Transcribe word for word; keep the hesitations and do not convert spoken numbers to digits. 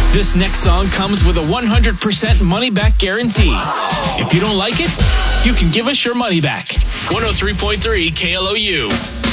This next song comes with a one hundred percent money-back guarantee. If you don't like it, you can give us your money back. one oh three point three K L O U.